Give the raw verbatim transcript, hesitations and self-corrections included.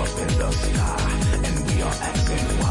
up in the sky, and we are asking